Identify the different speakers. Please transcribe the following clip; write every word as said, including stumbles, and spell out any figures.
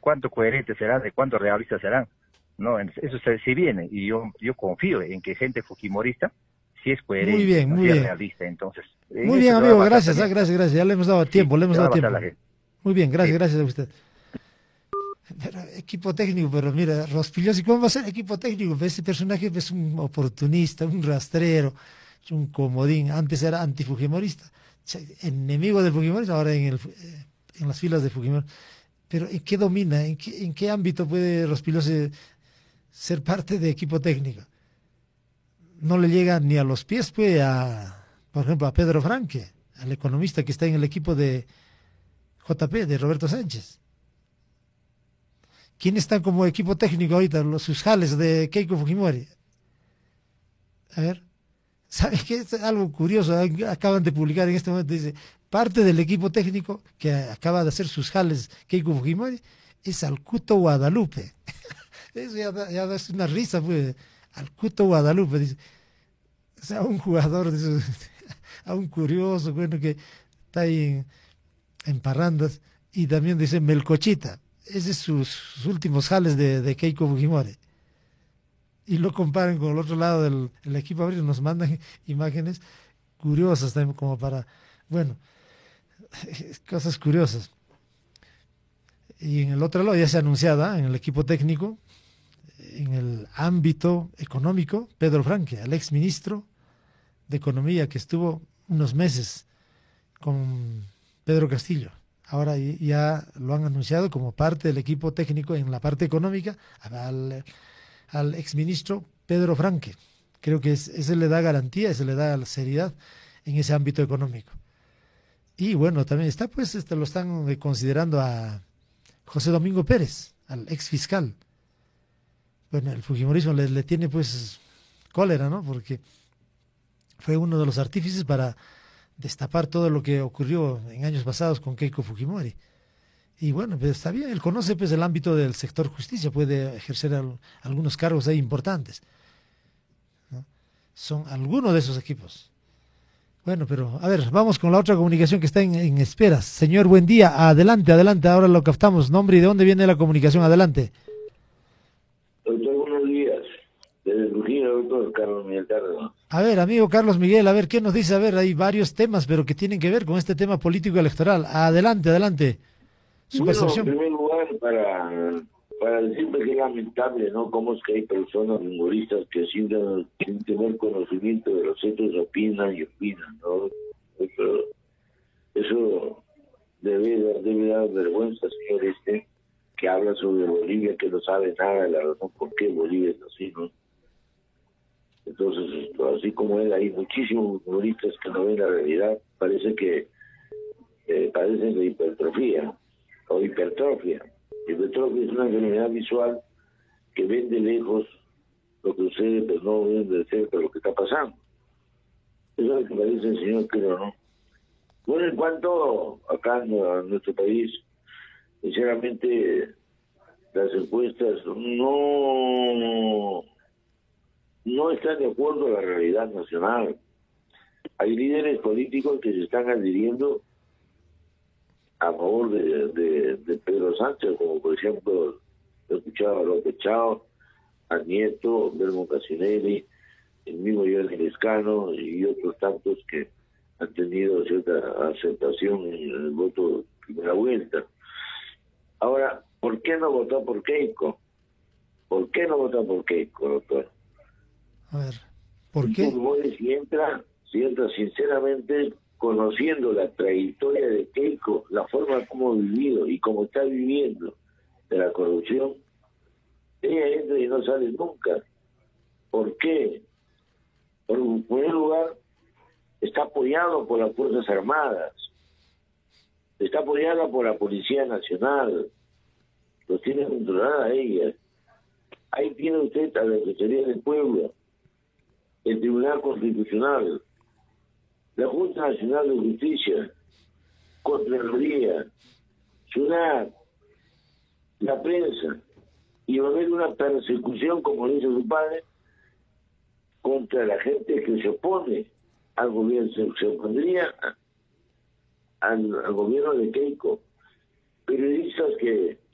Speaker 1: cuánto coherentes serán, de cuánto realistas serán. No, eso se, se viene, y yo yo confío en que gente fujimorista sí es coherente,
Speaker 2: muy bien,
Speaker 1: no
Speaker 2: muy
Speaker 1: sí es
Speaker 2: bien.
Speaker 1: realista. Entonces,
Speaker 2: Muy bien, amigo, gracias, ah, gracias, gracias. Ya le hemos dado
Speaker 1: sí,
Speaker 2: tiempo, le hemos dado tiempo. Muy bien, gracias,
Speaker 1: sí.
Speaker 2: gracias a usted. Pero, equipo técnico, pero mira, Rospigliosi, ¿cómo va a ser equipo técnico? Ese personaje es un oportunista, un rastrero, un comodín. Antes era antifujimorista, enemigo del fujimorismo, ahora en, el, en las filas de Fujimori. Pero ¿en qué domina? ¿En qué, en qué ámbito puede Rospigliosi ser parte de equipo técnico? No le llega ni a los pies, pues, a, por ejemplo, a Pedro Franque, al economista que está en el equipo de J P, de Roberto Sánchez. ¿Quién está como equipo técnico ahorita? Los sus jales de Keiko Fujimori. A ver, ¿sabes qué? Es algo curioso. Acaban de publicar en este momento, dice, parte del equipo técnico que acaba de hacer sus jales Keiko Fujimori es Alcuto Guadalupe. Eso ya, da, ya da una risa, pues. Alcuto Guadalupe, dice. O sea, un jugador, de esos, a un curioso, bueno, que está ahí en, en parrandas. Y también dice Melcochita. Ese es sus, sus últimos jales de, de Keiko Fujimori. Y lo comparan con el otro lado del el equipo abril, nos mandan imágenes curiosas también como para, bueno, cosas curiosas. Y en el otro lado ya se ha anunciado, ¿eh? En el equipo técnico, en el ámbito económico, Pedro Franque, el ex ministro de Economía que estuvo unos meses con Pedro Castillo. Ahora ya lo han anunciado como parte del equipo técnico en la parte económica al, al exministro Pedro Franque. Creo que es, ese le da garantía, ese le da seriedad en ese ámbito económico. Y bueno, también está, pues, este, lo están considerando a José Domingo Pérez, al ex fiscal. Bueno, el fujimorismo le, le tiene, pues, cólera, ¿no? Porque fue uno de los artífices para destapar todo lo que ocurrió en años pasados con Keiko Fujimori. Y bueno, pues está bien, él conoce pues el ámbito del sector justicia, puede ejercer al, algunos cargos ahí importantes, ¿no? Son algunos de esos equipos. Bueno, pero a ver, vamos con la otra comunicación que está en, en esperas. Señor, buen día, adelante, adelante, ahora lo captamos. Nombre y de dónde viene la comunicación, adelante.
Speaker 3: Doctor, buenos días. Desde Trujillo, doctor Carlos Miguel Cárdenas.
Speaker 2: A ver, amigo Carlos Miguel, a ver, ¿qué nos dice? A ver, hay varios temas, pero que tienen que ver con este tema político electoral. Adelante, adelante. Su
Speaker 3: bueno,
Speaker 2: percepción.
Speaker 3: En primer lugar, para, para decirme que es lamentable, ¿no? Cómo es que hay personas humoristas que sin, sin tener conocimiento de los hechos opinan y opinan, ¿no? Pero eso debe, debe dar vergüenza, señor este, que habla sobre Bolivia, que no sabe nada de la razón por qué Bolivia es así, ¿no? Entonces, así como él, hay muchísimos humoristas que no ven la realidad, parece que eh, padecen de hipertrofía o hipertrofia. Hipertrofia es una enfermedad visual que ven de lejos lo que ustedes pues, no ven de cerca lo que está pasando. Eso es lo que parece el señor Creo, ¿no? Bueno, en cuanto acá en, en nuestro país, sinceramente, las encuestas no... no están de acuerdo a la realidad nacional. Hay líderes políticos que se están adhiriendo a favor de, de, de Pedro Sánchez, como por ejemplo, he escuchado a López Chao, a Nieto, Belmo Casinelli, el mismo Joel Lescano y otros tantos que han tenido cierta aceptación en el voto de primera vuelta. Ahora, ¿por qué no votar por Keiko? ¿Por qué no votar por Keiko, doctor?
Speaker 2: A ver, ¿por qué?
Speaker 3: Si entra, si entra sinceramente conociendo la trayectoria de Keiko, la forma como ha vivido y cómo está viviendo de la corrupción, ella entra y no sale nunca. ¿Por qué? Por en primer lugar, está apoyado por las Fuerzas Armadas, está apoyada por la Policía Nacional, los tiene controlada a ella. Ahí tiene usted a la Defensoría del Pueblo, el Tribunal Constitucional, la Junta Nacional de Justicia, Contraloría, SUNAT, la prensa, y va a haber una persecución, como dice su padre, contra la gente que se opone al gobierno, se, se opondría al, al gobierno de Keiko. Periodistas que